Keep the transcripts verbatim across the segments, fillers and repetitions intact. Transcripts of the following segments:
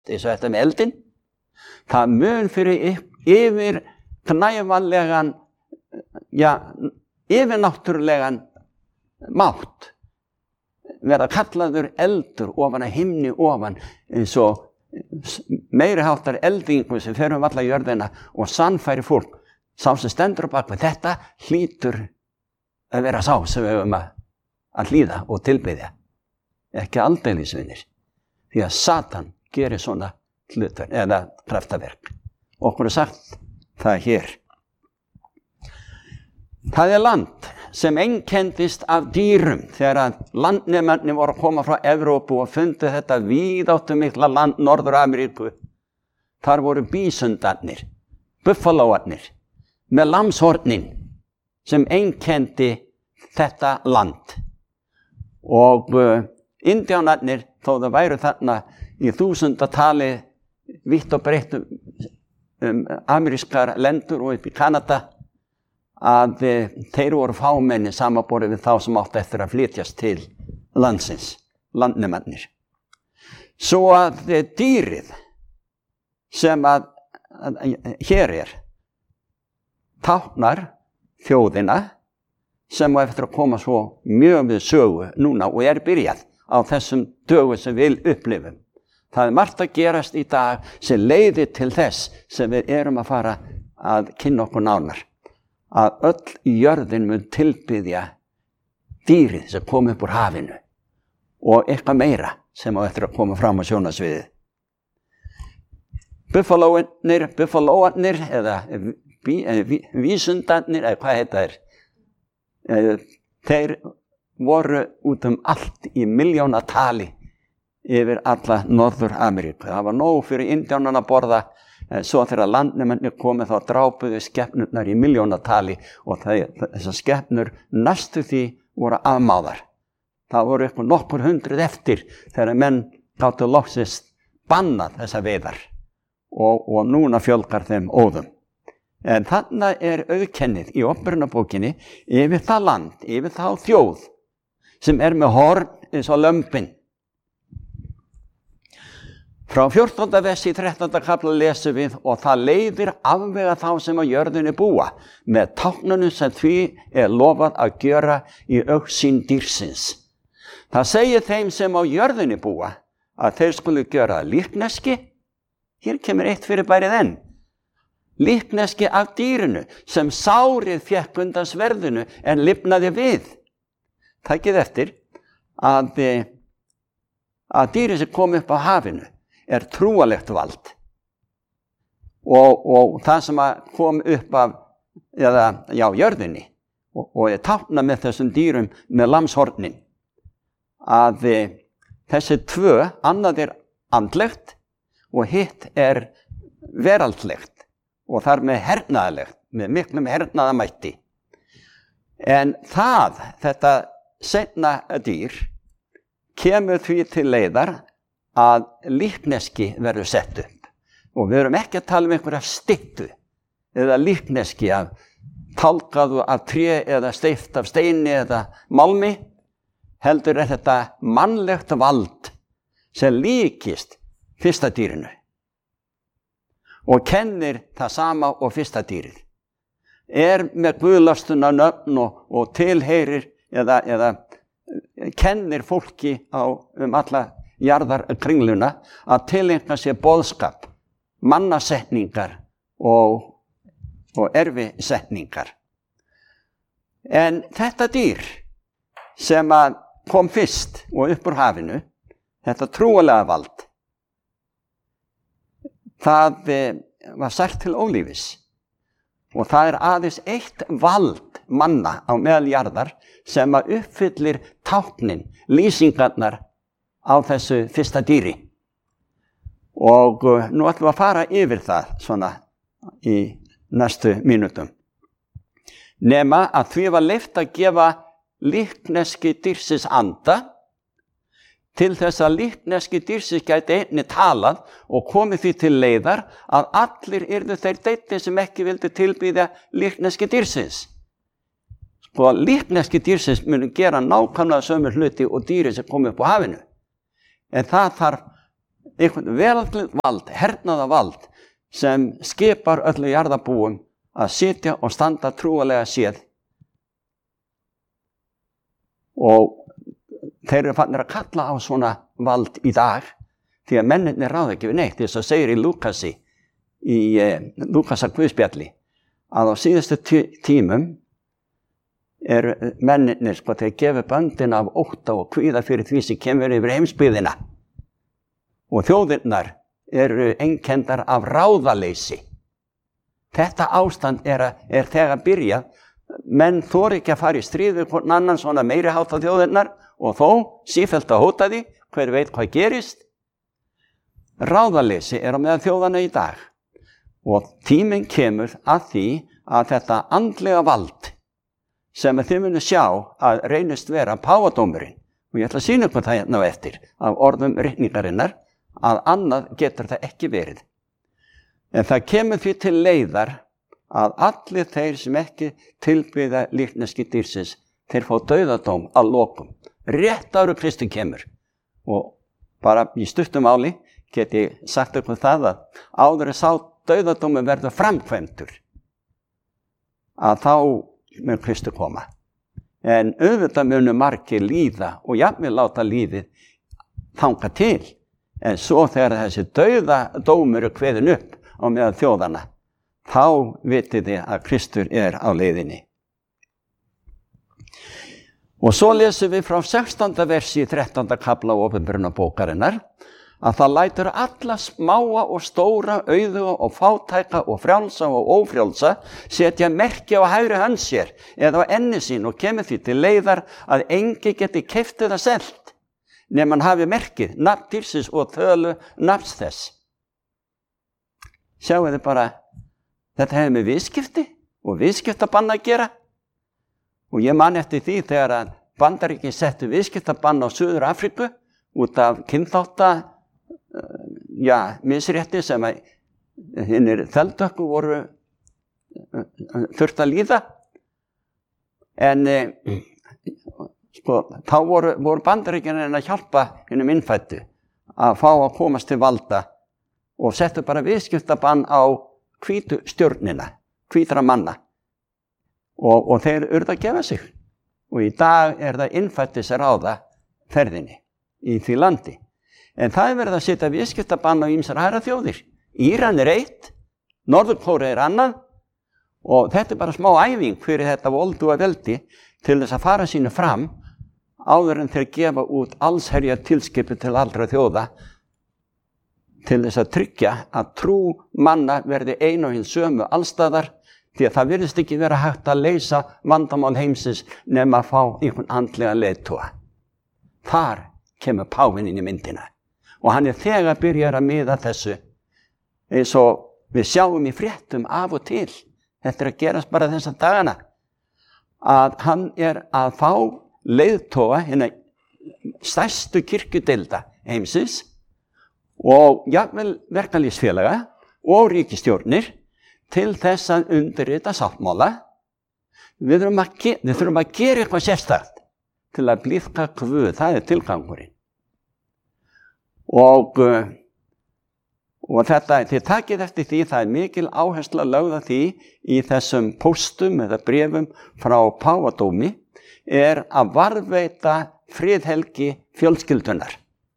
eins og þetta með eldin, það mun fyrir yfir knæfanlegan, ja, yfirnáttúrulegan mátt verða kallaður eldur ofan að himni ofan, eins og meiri háttar eldingu sem fer um alla jörðina og sannfæri fólk. Sá sem stendur á bak við þetta hlýtur að vera sá sem við höfum að, að hlýða og tilbiðja. Ekki aldeilisvinir, því að Satan gerir svona hlutur eða kraftaverk. Okkur er sagt það hér. Það er land sem einkendist af dýrum þegar að landnemarnir voru að koma frá Evrópu og fundu þetta víðáttumikla land Norður-Ameríku. Þar voru bísundarnir, buffalóarnir, með lamshornin sem einkendi þetta land. Og uh, indjánarnir, þó það væru þarna í þúsundatali vitt og breytt um amerískar lendur og upp í Kanada, að þeir voru fámenni samanborið við þá sem átti eftir að flytjast til landsins, landnemannir. Svo að dýrið sem að, að hér er, táknar þjóðina sem á eftir að koma svo mjög við sögu núna og er byrjað á þessum dögum sem við upplifum. Það er margt að gerast í dag sem leiðir til þess sem við erum að fara að kynna okkur nánar. Að öll jörðin mun tilbiðja dýrið sem kom upp úr hafinu og eitthvað meira sem á eftir að koma fram á sjónarsviðið. Buffalóarnir, buffalóarnir eða ví, ví, vísundarnir, eða hvað heita þeir, þeir voru út um allt í milljónatali yfir alla Norður-Ameríku. Það var nóg fyrir indjánana að borða. Svo þegar landnemennir komið þá drápuðu skepnurnar í milljónatali og þessar skepnur næstu því voru afmáðar. Það voru eitthvað nokkur hundruð eftir þegar menn gátu loksins bannað þessa veiðar og, og núna fjölgar þeim óðum. En þarna er auðkennið í Opinberunarbókinni yfir það land, yfir þá þjóð sem er með horn eins og lömbin. Frá fjórtánda versi í þrettánda kafla lesum við og það leiðir afvega þá sem á jörðinni búa með táknunum sem því er lofað að gjöra í augsýn dýrsins. Það segir þeim sem á jörðinni búa að þeir skulu gjöra líkneski. Hér kemur eitt fyrirbærið enn. Líkneski af dýrinu sem sárið fékk undan sverðinu en lifnaði við. Takið eftir að, að dýri sem kom upp á hafinu er trúalegt vald og, og það sem kom upp af eða, já, jörðinni og, og er táknað með þessum dýrum með lamshornin að e, þessi tvö, annað er andlegt og hitt er veraldlegt og þar með hernaðalegt, með miklum hernaðamætti. En það, þetta seinna dýr kemur því til leiðar að líkneski verður sett upp. Og við erum ekki að tala um einhverja styttu eða líkneski af tálkaðu af tré eða steypt af steini eða málmi. Heldur er þetta mannlegt vald sem líkist fyrsta dýrinu og kennir það sama og fyrsta dýrið. Er með guðlastuna nöfn og, og tilheyrir eða, eða kennir fólki á um alla jarðarkringluna að tileinka sér boðskap, mannasetningar og, og erfisetningar. En þetta dýr sem að kom fyrst og upp úr hafinu, þetta trúalega vald, það var sært til ólífis og það er aðeins eitt vald manna á meðal jarðar sem að uppfyllir táknin, lýsingarnar á þessu fyrsta dýri. Og nú ætlum við að fara yfir það svona í næstu mínútum. Nema að því var leyft að gefa líkneski dýrsins anda til þess að líkneski dýrsins gæti einni talað og komið því til leiðar að allir yrðu þeir deyti sem ekki vildu tilbýða líkneski dýrsins. Sko líkneski dýrsins munu gera nákvæmlega sömu hluti og dýri sem komið upp á hafinu. En það þarf einhvern veraldlegt vald, hernaða vald sem skipar öllu jarðarbúum að sitja og standa trúalega séð. Og þeir eru fannir að kalla á svona vald í dag því að mennirnir ráða ekki við neitt. Þess að segir í Lúkasi, í eh, Lúkasar Guðspjalli, að á síðustu tímum eru mennirnir, sko, þeir gefa böndin af ótta og kvíða fyrir því sem kemur yfir heimsbyggðina. Og þjóðirnar eru einkendar af ráðaleysi. Þetta ástand er, að, er þegar byrjað. Menn þori ekki að fara í stríð við hvern annan svona meiri hátta þjóðirnar og þó sífellt að hóta því, hver veit hvað gerist. Ráðaleysi er á meðal þjóðana í dag og tíminn kemur að því að þetta andlega vald sem þið munu sjá að reynist vera páfadómurinn, og ég ætla að sýna ykkur það hérna á eftir af orðum ritningarinnar, að annað getur það ekki verið. En það kemur því til leiðar að allir þeir sem ekki tilbyða líkneski dýrsins, þeir fá dauðadóm að lokum. Rétt áður Kristi kemur. Og bara í stuttum máli get ég sagt ykkur það að áður að sá dauðadómi verður framkvæmdur, að þá mun Kristi koma. En auðvitað munu margir líða og jafnvel láta lífið þanga til. En svo þegar þessi dauðadómur er kveðin upp á meðal þjóðana, þá vitið þið að Kristur er á leiðinni. Og svo lesum við frá sextánda versi í þrettánda kafla Opinberunarbókarinnar að það lætur alla smáa og stóra, auðuga og fátæka og frjálsa og ófrjálsa setja merki á hægri hönd sér eða á enni sín og kemur því til leiðar að engi geti keypt eða selt nema hann hafi merkið, nafn dýrsins og tölu nafns þess. Sjáu þið bara, þetta hefur með viðskipti og viðskiptabann að gera. Og ég man eftir því þegar að Bandaríkin settu viðskiptabann á Suður Afríku út af kynþátta já, misrétti sem að hinnir þeldökku voru þurft að líða. En sko, þá voru, voru Bandaríkin að hjálpa hinnum innfættu að fá að komast til valda og settu bara viðskiptabann á hvítu stjórnina, hvítra manna. Og, og þeir urðu að gefa sig. Og í dag er það innfættis að ráða ferðinni í því landi. En það er verið að setja viðskiptabann á ýmsar aðrar þjóðir. Íran er eitt, Norður-Kórea er annað og þetta er bara smá æfing fyrir þetta volduga veldi til þess að fara sínu fram áður en þeir gefa út allsherja tilskipi til allra þjóða til þess að tryggja að trú manna verði ein og hinn sömu allstaðar. Því að það virðist ekki vera hægt að leysa vandamál heimsins nema að fá einhvern andlega leiðtoga. Þar kemur páfinn inn í myndina. Og hann er þegar byrjar að miða þessu. Eins og við sjáum í fréttum af og til. Þetta er að gerast bara þessa dagana. Að hann er að fá leiðtoga hérna stærstu kirkjudeilda heimsins og jafnvel verkalýðsfélaga og ríkisstjórnir til þess að undirrita sáttmála. Við þurfum að, ge- við þurfum að gera eitthvað sérstakt til að blíðka Guð, það er tilgangurinn. Og, og þetta, þið takið eftir því, það er mikil áhersla lögð að því í þessum póstum eða bréfum frá páfadómi er að varðveita friðhelgi fjölskyldunar.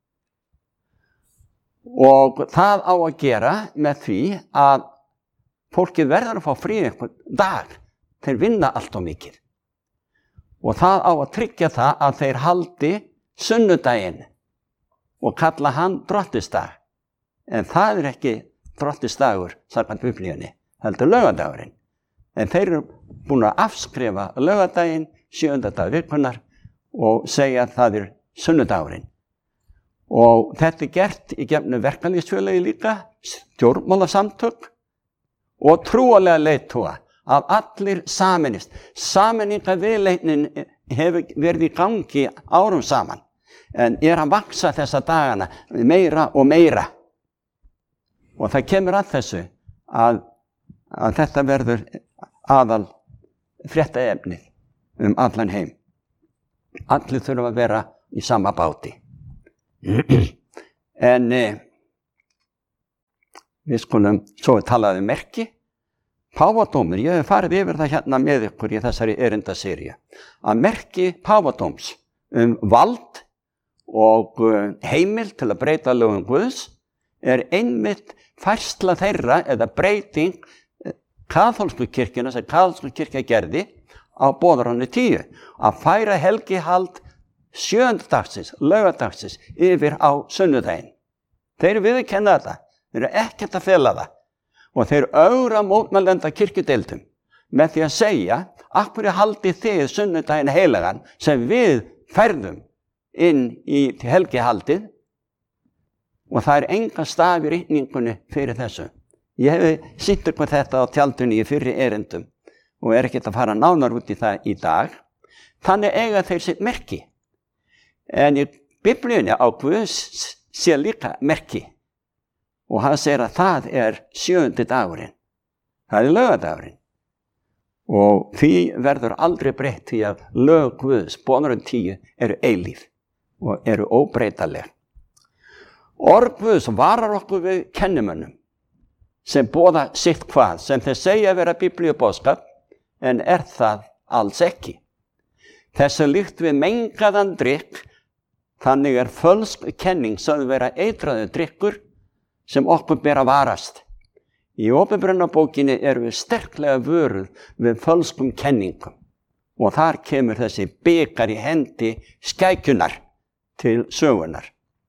Og það á að gera með því að fólkið verður að fá frí einhvern dag, þeir vinna allt of mikið. Og það á að tryggja það að þeir haldi sunnudaginn og kalla hann drottistag. En það er ekki drottistagur, samkvæmt Biblíunni, heldur laugardagurinn. En þeir eru búin að afskrifa laugardaginn, sjöunda dag vikunnar og segja að það er sunnudagurinn. Og þetta er gert í gegnum verkalýðsfélagi líka, stjórnmálasamtök, og trúarlega leiðtoga að allir sameinist. Sameininga viðleitnin hefur verið í gangi árum saman en er að vaksa þessa dagana meira og meira. Og það kemur að þessu að, að þetta verður aðal fréttaefnið um allan heim. Allir þurfa að vera í sama báti. En Við skulum svo talaði um merki. Páfadómur, ég hef farið yfir það hérna með ykkur í þessari erindaseríu, að merki páfadóms um vald og heimild til að breyta lögum Guðs er einmitt færsla þeirra eða breyting kaþólsku kirkjuna sem kaþólsku kirkja gerði á boðorðinu tíu, að færa helgihald sjöndadagsins, laugadagsins yfir á sunnudaginn. Þeir viðurkenna þetta, þeir eru ekkert að fela það og þeir ögra mótmælenda kirkjudeildum með því að segja, af hverju haldið þið sunnudaginn heilagan sem við færðum inn í helgihaldið, og það er enga staf í ritningunni fyrir þessu. Ég hef sýnt ykkur þetta á tjaldunni í fyrri erindum og er ekkert að fara nánar út í það í dag. Þannig eiga þeir sitt merki. En í Biblíunni á Guðs sé líka merki og hann segir að það er sjöundi dagurinn. Það er laugardagurinn. Og því verður aldrei breytt því að lög Guðs, boðorðin tíu, eru eilíf og eru óbreytanleg. Orð Guðs varar okkur við kennimönnum sem boða sitt hvað, sem þeir segja að vera biblíuboðskap, en er það alls ekki. Þessu líkt við mengaðan drykk, þannig er fölsk kenning sögð vera eitraður drykkur sem okkur ber að varast. Í Opinberunarbókinni erum við sterklega vöruð við fölskum kenningum og þar kemur þessi bikar í hendi skækjunar til sögunar.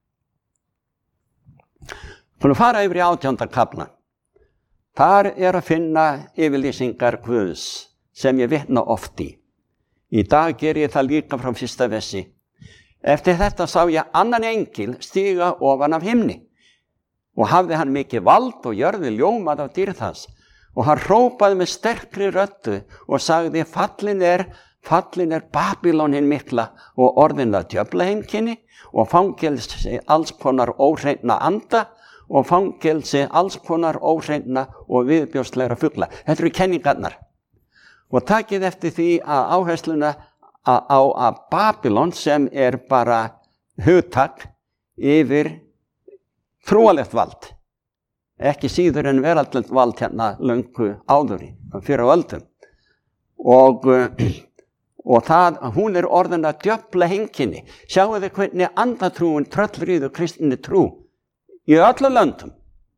Skulum fara yfir í átjánda kaflan. Þar er að finna yfirlýsingar Guðs sem ég vitna oft í. Í dag ger ég það líka frá fyrsta versi. Eftir þetta sá ég annan engil stíga ofan af himni og hafði hann mikið vald og jörði ljómað af dýrð hans og hann hrópaði með sterkri röddu og sagði, fallin er, fallin er Babylon hin mikla og orðin að djöflaheimkynni og fangelsi alls konar óhreinna anda og fangelsi alls konar óhreinna og viðbjóðslegra fugla. Þetta eru kenningarnar. Og takið eftir því að áhersluna á að Babylon sem er bara hugtak yfir trúalegt vald, ekki síður en veraldlegt vald hérna löngu áður í, fyrir á öldum. Og, og það, hún er orðin að djöfla heimkynni. Sjáu þið hvernig andatrúin tröllríður kristinni trú í öllu löndum.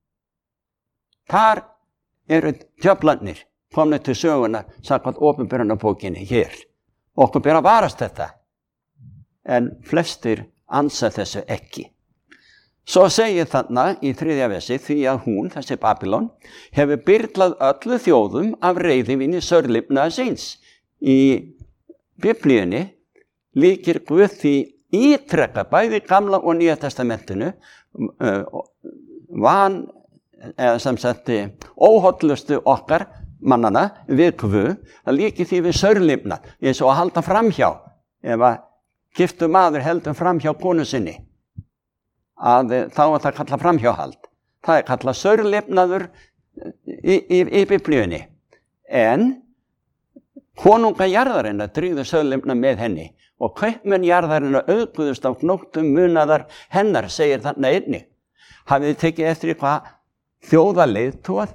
Þar eru djöflarnir komnir til söguna samkvæmt Opinberunarbókinni hér. Okkur ber að varast þetta, en flestir ansa þessu ekki. Svo segir þarna í þriðja versi, því að hún, þessi Babylon, hefur byrlað öllu þjóðum af reiðivíni sörlifnaðar síns. Í Biblíunni líkir Guð því ítrekka bæði gamla og nýja testamentinu van, eða sem sagt óhollustu okkar mannana við Guð, það líkir því við sörlifnað, eins og að halda framhjá, ef að giftur maður heldur framhjá konu sinni, að þá er það kallað framhjáhald. Það er kallað sörlifnaður í, í, í Biblíunni. En konunga jarðarinnar drífðu sörlifnað með henni og kaupmenn jarðarinnar auðguðust á gnóttum munaðar hennar, segir þarna einnig. Hafið þið tekið eftir hvað þjóðaleiðtogað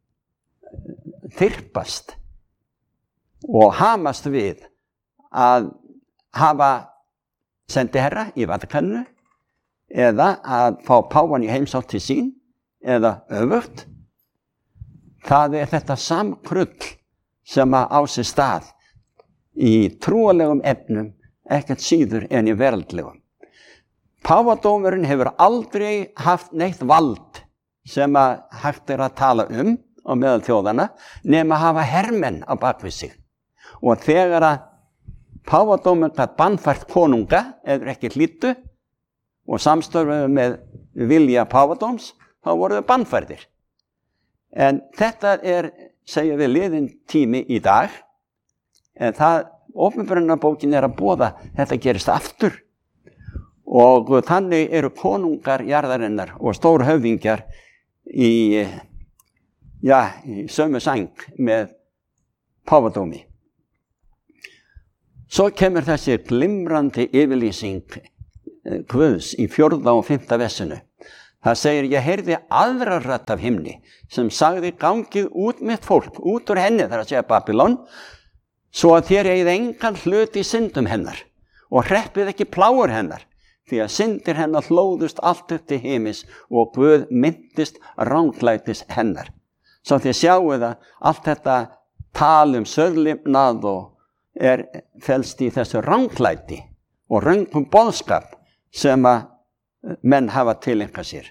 þyrpast og hamast við að hafa sendiherra í Vatíkaninu eða að fá páfann í heimsótt til sín eða öfugt. Það er þetta samkrull sem að á sér stað í trúalegum efnum, ekkert síður en í veraldlegum. Páfadómurinn hefur aldrei haft neitt vald sem að hægt er að tala um á meðal þjóðana nema að hafa hermenn á bakvið sig. Og þegar að páfadómurinn gat bannfært konunga eða ekki hlýttu og samstörfuðu með vilja páfadóms, þá voru þau bannfærdir. En þetta er, segjum við, liðin tími í dag, en það, Opinberunarbókin er að boða, þetta gerist aftur. Og þannig eru konungar jarðarinnar og stórhöfðingjar í, já, í sömu sæng með páfadómi. Svo kemur þessi glimrandi yfirlýsing Guðs í fjórða og fimmta versinu. Það segir, ég heyrði aðra rödd af himni sem sagði, gangið út mitt fólk, út úr henni, þar að segja Babylon, svo að þér eigið engan hlut í syndum hennar og hreppið ekki plágur hennar, því að syndir hennar hlóðust allt upp til himis og Guð myndist ranglætis hennar. Svo þið sjáu það, allt þetta tal um söðlifnað og er felst í þessu ranglæti og röngum boðskap sem að menn hafa tileinkað sér.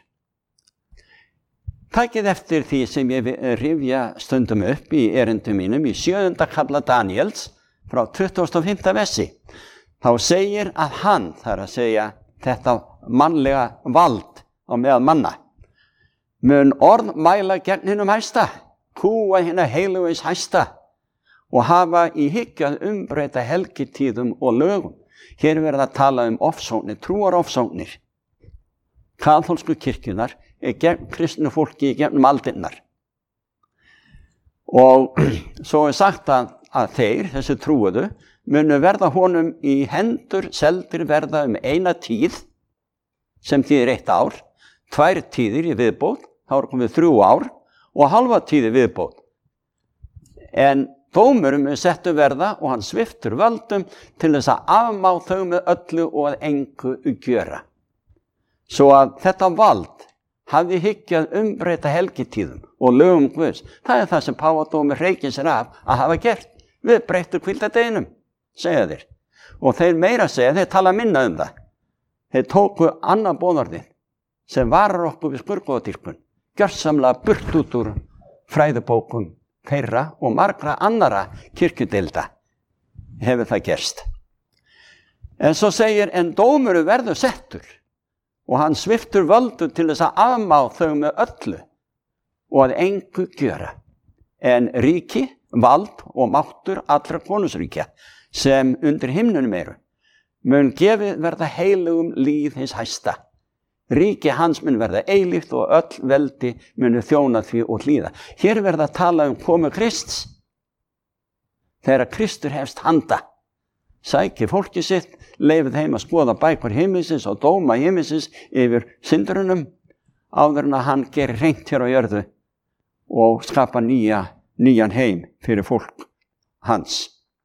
Takið eftir því sem ég rifja stundum upp í erindum mínum í sjöunda kafla Daniels frá tuttugasta og fimmta versi. Þá segir að hann, það er að segja þetta mannlega vald á meðal manna, mun orð mæla gegn hinum hæsta, kúa hina heilugis hæsta og hafa í hyggju að umbreyta helgitíðum og lögum. Hér er verið að tala um ofsóknir, trúarofsóknir kaþólsku kirkjunar er gegn kristnu fólki í gegnum aldirnar. Og svo er sagt að, að þeir, þessi trúuðu, munu verða honum í hendur seldir verða um eina tíð, sem þýðir eitt ár, tvær tíðir í viðbót, þá er komið þrjú ár, og halva tíði viðbót. En dómurum er settu verða og hann sviptur völdum til þess að afmá þau með öllu og að engu gjöra. Svo að þetta vald hafði hyggju að umbreyta helgitíðum og lögum Guðs. Það er það sem páfadómur hreykir sér af að hafa gert. Við breyttum hvíldardeginum, segja þeir. Og þeir meira segja, þeir tala minna um það. Þeir tóku annað boðorðið sem varar okkur við skurðgóðadýrkun, gjörsamlega burt út úr fræðubókum þeirra og margra annara kirkjudeilda hefur það gerst. En svo segir, en dómuru verður settur og hann sviptur völdum til þess að afmá þau með öllu og að engu gjöra. En ríki, vald og máttur allra konungsríkja sem undir himnunum eru, mun gefið verða heilugum líð hins hæsta. Ríki hans mun verða eilíft og öll veldi munu þjóna því og hlýða. Hér verða að tala um komu Krists. Þegar Kristur hefst handa, sæki fólki sitt, leifið heim að skoða bækur himmisins og dóma himmisins yfir syndurunum, áður en að hann gerir hreint hér á jörðu og skapa nýja, nýjan heim fyrir fólk hans.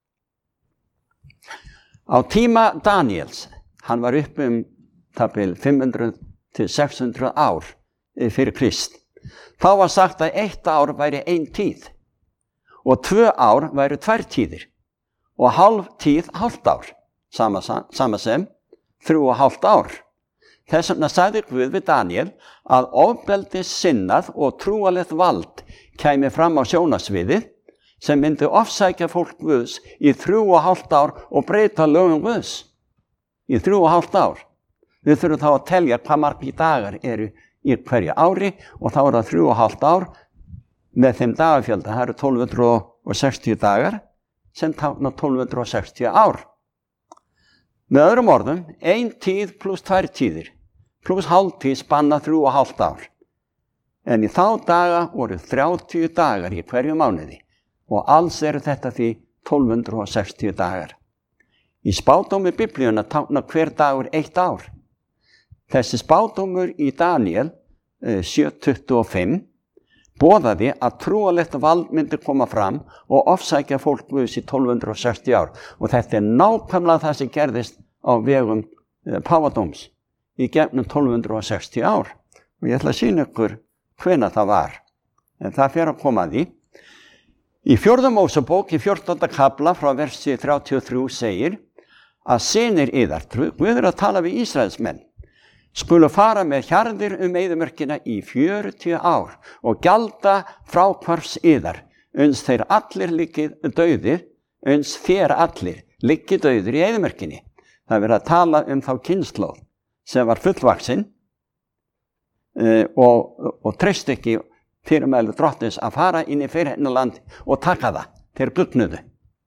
Á tíma Daniels, hann var upp um tabil fimm hundruð til sex hundruð ár fyrir Krist. Þá var sagt að eitt ár væri ein tíð og tvö ár væri tvær tíðir og hálf tíð hálft ár, sama, sama sem þrjú og hálft ár. Þess vegna sagði Guð við Daniel að ofbeldis sinnað og trúalegt vald kæmi fram á sjónasviðið sem myndi ofsækja fólk Guðs í þrjú og hálft ár og breyta lögum Guðs í þrjú og hálft ár. Við þurfum þá að telja hvað margir dagar eru í hverju ári og þá er það þrjú og hálft ár með þeim dagafjölda. Það eru tólf hundruð sextíu dagar sem tákna tólf hundruð sextíu ár. Með öðrum orðum, ein tíð pluss tvær tíðir, pluss hálftíð spanna þrjú og hálft ár. En í þá daga voru þrjátíu dagar í hverju mánuði og alls eru þetta því tólf hundruð sextíu dagar. Í spádómi Biblíuna tákna hver dagur eitt ár. Þessi spádómur í Daniel sjö tuttugu og fimm boðaði að trúalegt vald myndi koma fram og ofsækja fólk Guðs í tólf hundruð sextíu ár. Og þetta er nákvæmlega það sem gerðist á vegum páfadóms í gegnum tólf hundruð sextíu ár. Og ég ætla að sýna ykkur hvenær það var. En það fer að koma að því. Í fjórða Mósebók, í fjórtánda kafla frá versi þrjátíu og þrjú segir að synir yðar, Guð er að tala við Ísraelsmenn, skulu fara með hjarðir um eyðimörkina í fjörutíu ár og gjalda fráhvarfs yðar, uns þeir allir liggið dauðir, uns þér allir liggið dauðir í eyðimörkinni. Það er verið að tala um þá kynslóð sem var fullvaxin uh, og, og treyst ekki fyrirmæli drottins að fara inn í fyrirhennaland og taka það, þeir gullnuðu.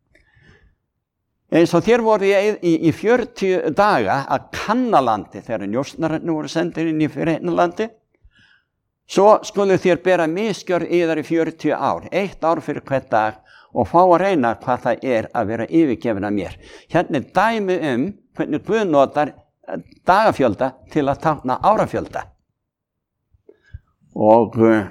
Eins og þér voru í, í, í fjörutíu daga að kanna landi þegar njósnararnir voru sendir inn í fyrirhennalandi, svo skulu þér bera misgjörð yðar í fjörutíu ár, eitt ár fyrir hvert dag og fá að reyna hvað það er að vera yfirgefin af mér. Hérna er dæmi um hvernig Guð notar dagafjölda til að tákna árafjölda. Og uh,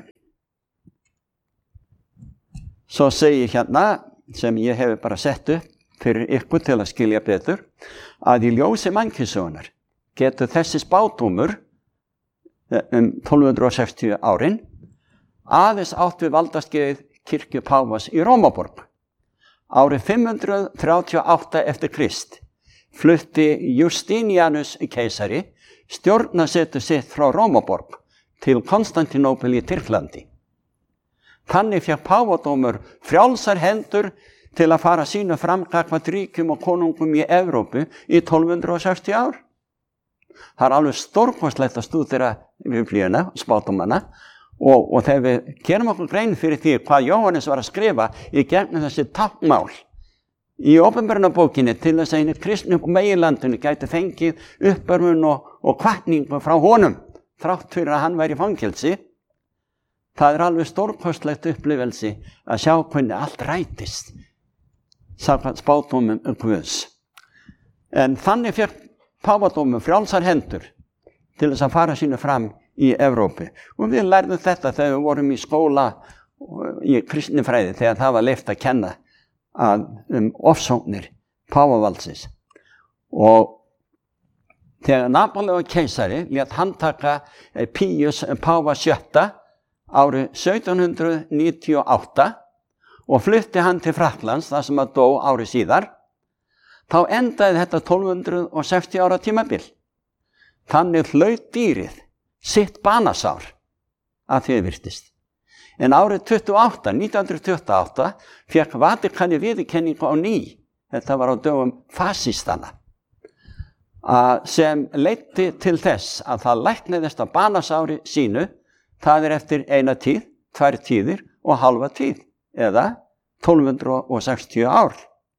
svo segir hérna, sem ég hef bara sett upp fyrir ykkur til að skilja betur, að í ljósi mannkynssögunar getur þessi spádómur um tólf hundruð sextíu árin aðeins átt við valdaskeið kirkju Pávas í Rómaborg. Árið fimm hundruð þrjátíu og átta eftir Krist flutti Justinianus keisari stjórnarsetu sitt frá Rómaborg til Konstantinópel í Tyrklandi. Þannig fékk pávadómur frjálsar hendur til að fara sínu fram gagnvart ríkjum og konungum í Evrópu í tólf hundruð sextíu ár. Það er alveg stórkostlegt að stúdera biblíuna, spádómana, og, og þegar við gerum okkur grein fyrir því hvað Jóhannes var að skrifa í gegnum þessi táknmál í Opinberunarbókinni til þess að einu kristni upp á meginlandinu gæti fengið uppörmun og, og hvatningu frá honum, þrátt fyrir að hann væri í fangelsi. Það er alveg stórkostlegt upplifelsi að sjá hvernig allt rætist samkvæmt spádómum um Guðs. En þannig fékk pávadómur frjálsar hendur til þess að fara sínu fram í Evrópu. Og við lærðum þetta þegar við vorum í skóla í kristinfræði, þegar það var leyft að kenna að, um ofsóknir páfavaldsins. Og þegar Napóleon keisari lét handtaka Píus páfa sjötta árið sautján hundruð níutíu og átta og flutti hann til Frakklands, þar sem að dó árið síðar, þá endaði þetta tólf hundruð sextíu ára tímabil. Þannig hlaut dýrið sitt banasár að því virtist. En árið tuttugu og átta, nítján hundruð tuttugu og átta fékk Vatíkanið viðurkenningu á ný, þetta var á dögum fasistana, sem leiddi til þess að það læknaðist á banasári sínu. Það er eftir eina tíð, tvær tíðir og halva tíð, eða tólf hundruð sextíu ár.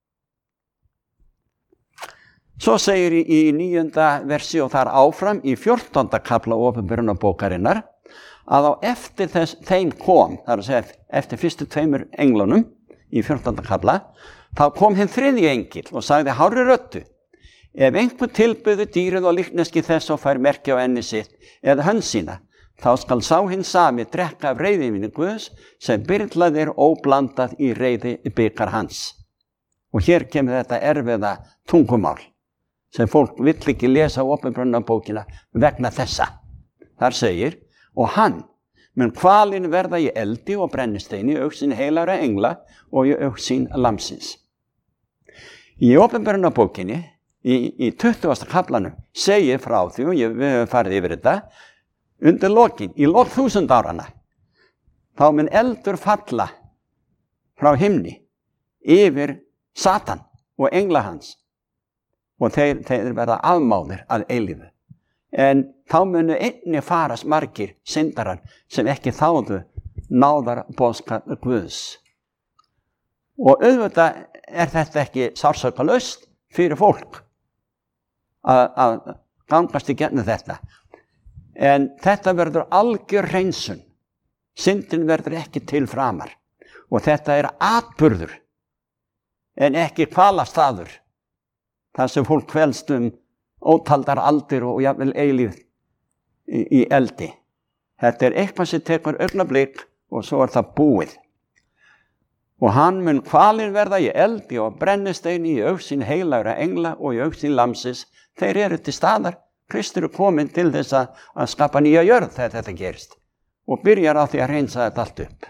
Svo segir í níunda versi og þar áfram í fjórtánda kafla Opinberunarbókarinnar að á eftir þess, þeim kom, það er að segja eftir fyrstu tveimur englunum í fjórtánda kafla, þá kom hinn þriðji engill og sagði hárri röddu: ef einhver tilbyður dýrið og líkneski þess og fær merki á enni sitt eða hönd sína, þá skal sá hinn sami drekka af reiðinvíni Guðs sem byrlað er óblandað í reiði bikar hans. Og hér kemur þetta erfiða tungumál sem fólk vill ekki lesa Opinberunarbókina vegna þessa. Þar segir: og hann mun kvalin verða í eldi og brennisteini í augsýn heilagra engla og í augsýn lamsins. Í Opinberunarbókinni í, í tuttugasta kaflanum segir frá því, og ég, við höfum farið yfir þetta, undir lokin, í lok þúsund árana, þá mun eldur falla frá himni yfir Satan og engla hans og þeir, þeir verða afmáðir að eilífu. En þá munu einnig farast margir syndarar sem ekki þáðu náðar boðskap Guðs. Og auðvitað er þetta ekki sársaukalaust fyrir fólk að, að gangast í gegnum þetta. En þetta verður algjör hreinsun. Syndin verður ekki til framar. Og þetta er atburður en ekki hvalastaður. Það sem fólk kvelst um ótaldar aldir og jafnvel eilíf í, í eldi. Þetta er eitthvað sem tekur augnablik og svo er það búið. Og hann mun kvalin verða í eldi og brennisteini í augsýn heilagra engla og í augsýn lamsins. Þeir eru til staðar. Kristur er komin til þess að, að skapa nýja jörð þegar þetta gerist og byrjar á því að hreinsa þetta allt upp.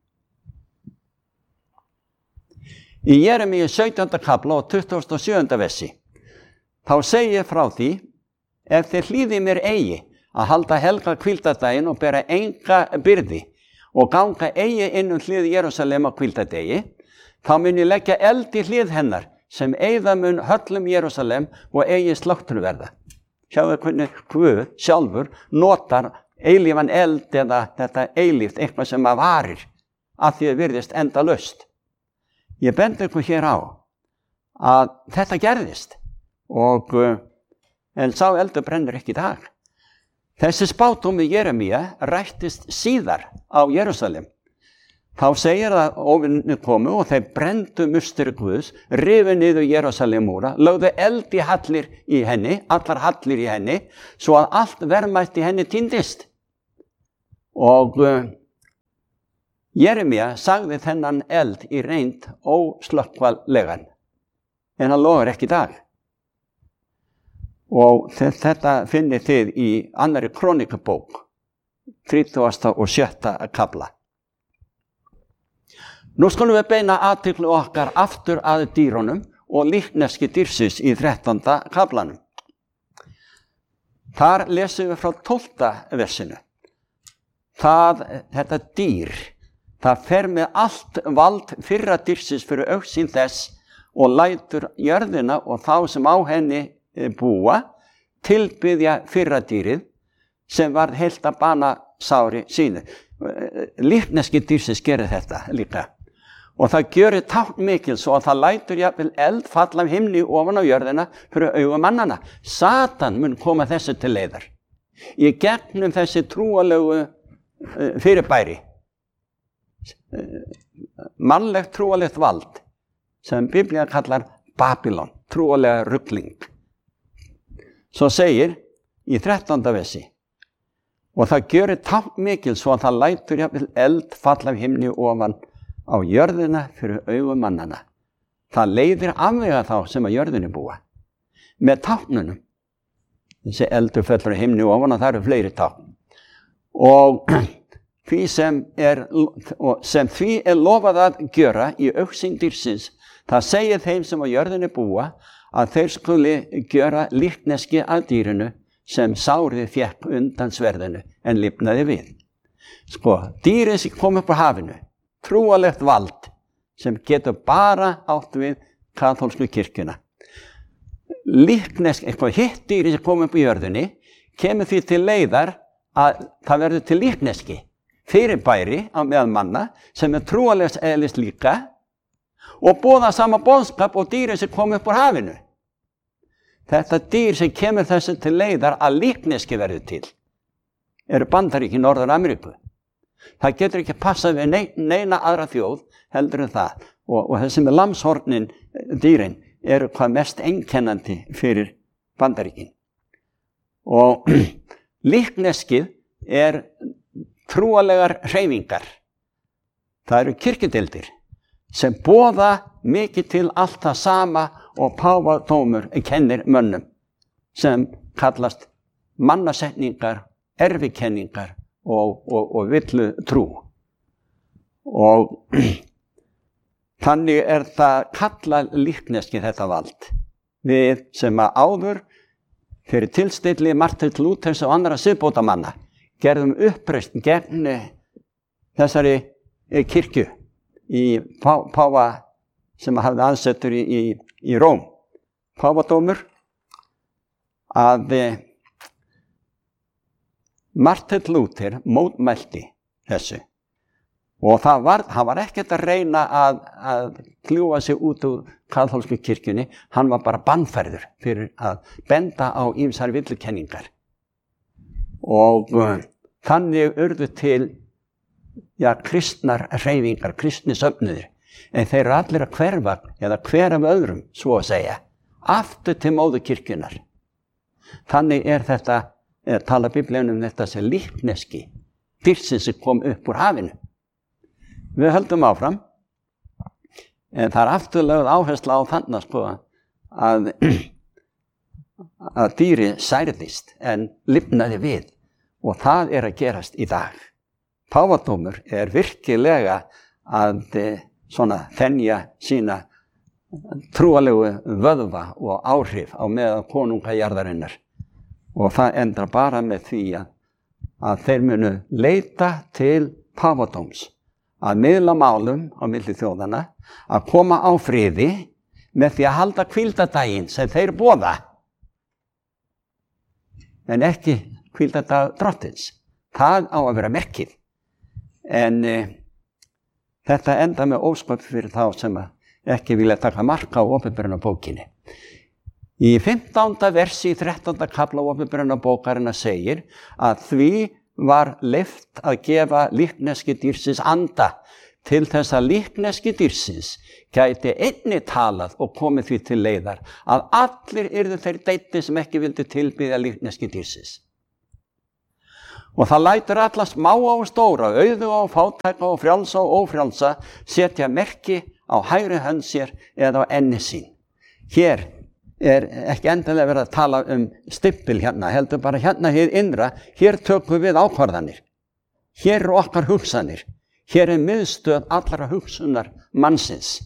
Í Jeremíu sautjánda kafla og tuttugasta og sjöunda versi þá segir frá því: ef þið hlýðið mér eigi að halda helga hvíldardaginn og bera enga byrði og ganga eigi inn um hlið Jerúsalem á hvíldardegi, þá mun ég leggja eld í hlið hennar sem eyða mun höllum Jerúsalem og eigi slátturverða. Sjáðu hvernig Guð sjálfur notar eilífan eld eða þetta eilíft, eitthvað sem að varir að því að virðist endalaust. Ég bendi ykkur hér á að þetta gerðist og en sá eldur brennur ekki í dag. Þessi spádómur Jeremíu rættist síðar á Jerúsalem. Þá segir að óvinni komu og þeir brenndu musteri Guðs, rifu niður Jerúsalem múra, lögðu eld í hallir í henni, allar hallir í henni, svo að allt verðmætt í henni týndist. Og uh, Jeremía sagði þennan eld í reynd óslökkvalegan, en hann logar ekki í dag. Og þetta finnið þið í annarri krónikabók, þrítugasta og sjötta kafla. Nú skulum við beina athygli okkar aftur að dýrunum og líkneski dýrsins í þrettánda kaflanum. Þar lesum við frá tólfta versinu. Það, þetta dýr, það fer með allt vald fyrra dýrsins fyrir augsýn þess og lætur jörðina og þá sem á henni búa tilbiðja fyrra dýrið sem var heilt að bana sári sínu. Líkneski dýrsins gerir þetta líka. Og það gjörir tákn mikil svo að það lætur jafnvel eld falla af himni ofan á jörðina fyrir augum mannanna. Satan mun koma þessu til leiðar. Í gegnum þessi trúalegu fyrirbæri. Mannlegt trúalegt vald sem Biblía kallar Babylon, trúalega rugling. Svo segir í þrettánda versi. Og það gjörir tákn mikil svo að það lætur jafnvel eld falla af himni ofan á jörðina fyrir augum mannana. Það leiðir afvega þá sem að jörðinu búa. Með táknunum. Þessi eldur fellur á himni ofan og það eru fleiri tákn. Og því sem er, sem því er lofað að gjöra í augsýn dýrsins, það segir þeim sem á jörðinu búa að þeir skuli gjöra líkneski að dýrinu sem sárið fékk undan sverðinu en lifnaði við. Sko, dýrið sem kom upp á hafinu, trúalegt vald sem getur bara átt við kaþólsku kirkjuna. Líkneski, eitthvað hitt dýri sem kom upp í jörðinni, kemur því til leiðar að það verður til líkneski fyrirbæri á meðal manna sem er trúalegs eðlis líka og boða sama boðskap og dýri sem kom upp úr hafinu. Þetta dýr sem kemur þessu til leiðar að líkneski verður til eru Bandaríki í Norður-Ameríku. Það getur ekki passað við neina aðra þjóð heldur en það. Og, og þessi með lamshornin dýrin eru hvað mest einkennandi fyrir Bandaríkin. Og líkneskið er trúalegar hreyfingar. Það eru kirkjudeildir sem boða mikið til allt það sama og páfadómur kennir mönnum sem kallast mannasetningar, erfikenningar og, og, og villu trú. Og þannig er það kallað líkneski þetta vald. Við sem að áður fyrir tilstilli Marteins Lúthers og annara siðbótamanna gerðum uppreisn gegn þessari kirkju í pá, páfa sem hafði aðsetur í, í, í Róm. Páfadómur að Marteinn Lúther mótmælti þessu. Og það var, hann var ekkert að reyna að, að kljúfa sig út úr kaþólsku kirkjunni, hann var bara bannfærður fyrir að benda á ýmsar villukenningar. Og uh, þannig urðu til ja, kristnar hreyfingar, kristni söfnuðir, en þeir eru allir að hverfa, eða hver af öðrum, svo að segja, aftur til móður kirkjunar. Þannig er þetta, eða tala Biblían um þetta sem líkneski, dýrsins sem kom upp úr hafinu. Við höldum áfram, en það er afturlögð áhersla á þannig sko, að, að dýri særðist en lifnaði við og það er að gerast í dag. Páfadómur er virkilega að svona, þenja sína trúalegu vöðva og áhrif á meðal konunga jarðarinnar og það endar bara með því að, að þeir munu leita til páfadóms að miðla málum á milli þjóðana, að koma á friði með því að halda hvíldardaginn sem þeir boða. En ekki hvíldardag drottins. Það á að vera merkið. En e, þetta enda með ósköp fyrir þá sem ekki vilja taka marka á opinberunarbókinni. Í fimmtánda versi í þrettánda kafla opinberunarbókarinnar segir að því var leyft að gefa líkneski dýrsins anda til þess að líkneski dýrsins gæti einnig talað og komið því til leiðar að allir yrðu þeir deiti sem ekki vildu tilbiðja líkneski dýrsins. Og það lætur alla smáa og stóra, auðuga og fátæka og frjálsa og ófrjálsa setja merki á hægri hönd sér eða á enni sín. Hér er ekki endilega verið að tala um stimpil hérna, heldur bara hérna hér innra, hér tökum við ákvarðanir. Hér eru okkar hugsanir. Hér er miðstöð allra hugsunar mannsins.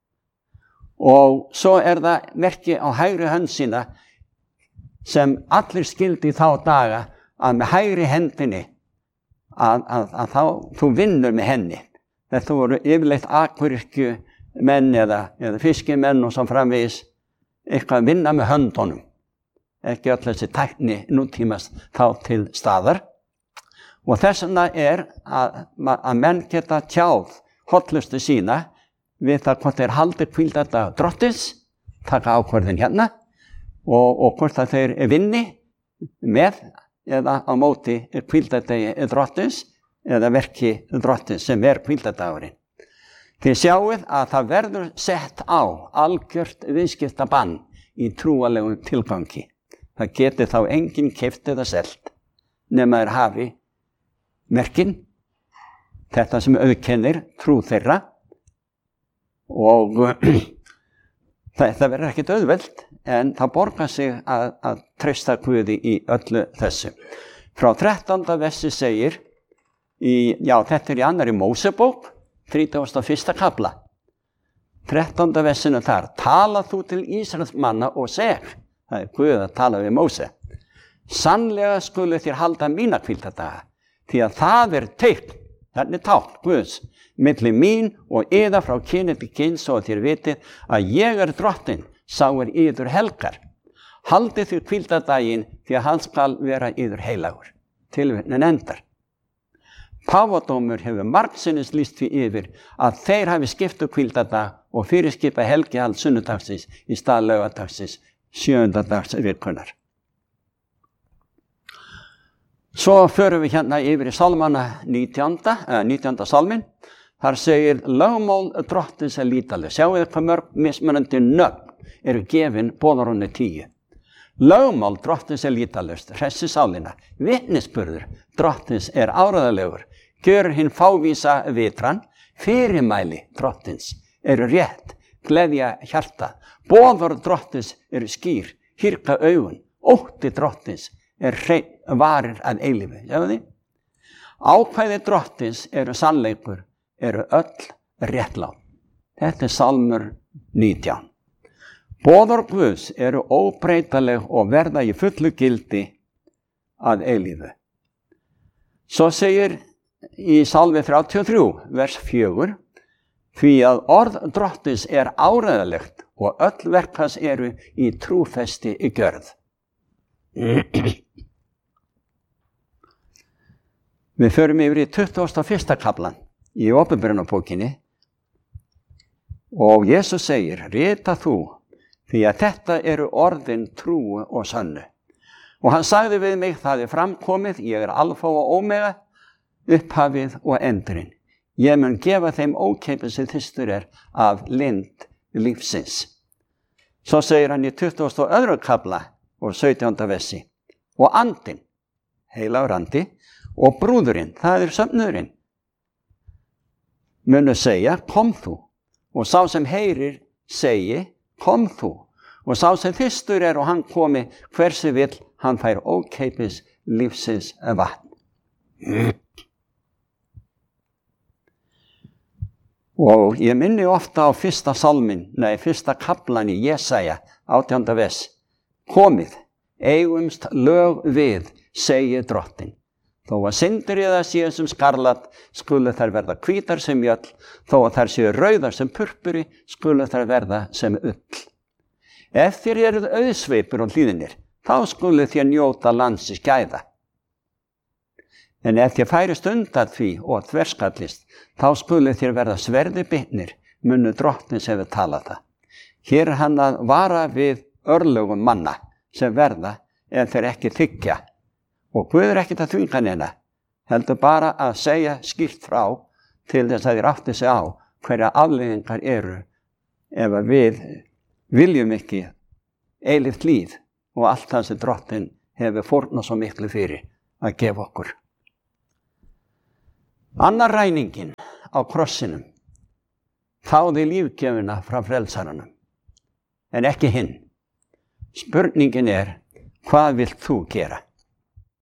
Og svo er það merki á hægri hönd sína sem allir skildi í þá daga að með hægri hendinni að, að, að þá þú vinnur með henni. Þetta voru yfirleitt akuryrkju menn eða, eða fiskimenn og svo framvegis eitthvað að vinna með höndunum. Ekki öll þessi tækni nútímast þá til staðar. Og þess vegna er að, að menn geta tjáð hollustu sína við það hvort þeir haldi hvíldardag drottins, taka ákvörðin hérna og, og hvort að þeir vinni með eða á móti hvíldardegi drottins eða verki drottins sem er hvíldardagurinn. Þið sjáuð að það verður sett á algjört viðskiptabann í trúalegum tilgangi. Það geti þá enginn keypt eða selt nema þeir hafi merkin, þetta sem auðkennir trú þeirra og það, það verður ekkert auðvelt en það borgar sig að, að treysta Guði í öllu þessu. Frá þrettánda versi segir, í, já þetta er í annarri Mósebók, þrítugasta og fyrsta kafla. þrettánda versinu þar, tala þú til Ísraels manna og seg, það er Guð að tala við Móse, sannlega skulu þér halda mína hvíldardaga, því að það er teikn, þannig tákn Guðs, milli mín og yða frá kyni til kyns svo að þér vitið að ég er drottin, sá er yður helgar. Haldið þér hvíldardaginn því að hann skal vera yður heilagur. Tilvitnunin endar. Páfadómur hefur margsinnis lýst því yfir að þeir hafi skipt upp hvíldardag og fyrirskipa helgihald sunnudagsins í stað laugadagsins sjöunda dags vikunar. Svo förum við hérna yfir í Salmana nítjánda, eh, nítjánda salmin. Þar segir lögmál drottins er lítaleg. Sjáu þið hvað mörg mismunandi nöfn eru gefin boðorðunni tíu. Lögmál drottins er lítalöst, hressi sálina. Vitnisburður drottins er áræðalegur. Gjör hinn fávísa vitran. Fyrirmæli drottins eru rétt. Gleðja hjarta. Boðorð drottins eru skýr. Hyrka augun. Ótti drottins er hreinn varir að eilífu. Sjáu þið? Ákvæði drottins eru sannleikur, eru öll réttlát. Þetta er Salmur nítján. Boðorð Guðs eru óbreytaleg og verða í fullu gildi að eilífu. Svo segir í Salmi þrjátíu og þrjú, vers fjögur, því að orð drottins er áreiðanlegt og öll verk hans eru í trúfesti í gjörð. Við förum yfir í tuttugasta og fyrsta kaflan í Opinberunarbókinni og Jesús segir, rita þú, því að þetta eru orðin trúu og sönnu. Og hann sagði við mig, það er framkomið, ég er alfa og omega, upphafið og endurinn. Ég mun gefa þeim ókeypis sem þyrstur er af lind lífsins. Svo segir hann í tuttugasta og öðrum kafla og sautjánda versi. Og andinn, heilagur andi, og brúðurinn, það er söfnuðurinn, munu segja, kom þú. Og sá sem heyrir segi, kom þú. Og sá sem fyrstur er og hann komi hversu vill, hann fær ókeypis lífsins vatn. Og ég minni ofta á fyrsta salmin, nei, fyrsta kaflan í Jesaja, átjánda vers. Komið, eigumst lög við, segi drottin. Þó að syndir í það séu sem skarlat, skulu þær verða hvítar sem mjöll, þó að þær séu rauðar sem purpuri, skulu þær verða sem ull. Ef þér eruð auðsveipur og hlýðinir, þá skulu þér njóta landsins gæða. En ef þér færist undan því og þverskallist, þá skulu þér verða sverði bitnir, munu drottins hefur talað það. Hér er hann að vara við örlögum manna sem verða ef þeir ekki þiggja. Og Guð er ekkert að þvinga neina, heldur bara að segja skýrt frá til þess að þeir átti sig á hverja afleiðingar eru ef við viljum ekki eilíft líf og allt það sem drottin hefur fórnað svo miklu fyrir að gefa okkur. Annar ræningin á krossinum þáði lífgjöfina frá frelsaranum, en ekki hinn. Spurningin er, hvað vilt þú gera?